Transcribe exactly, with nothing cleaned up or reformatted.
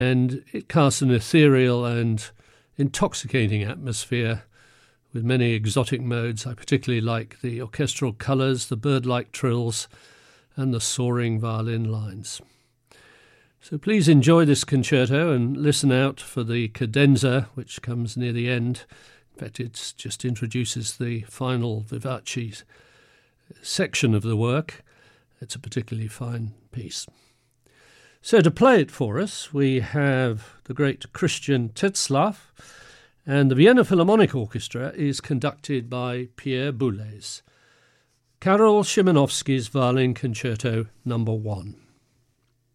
and it casts an ethereal and intoxicating atmosphere with many exotic modes. I particularly like the orchestral colours, the bird-like trills, and the soaring violin lines. So please enjoy this concerto and listen out for the cadenza, which comes near the end. In fact, it just introduces the final vivace section of the work. It's a particularly fine piece. So to play it for us, we have the great Christian Tetzlaff, and the Vienna Philharmonic Orchestra is conducted by Pierre Boulez. Karol Szymanowski's Violin Concerto Number One.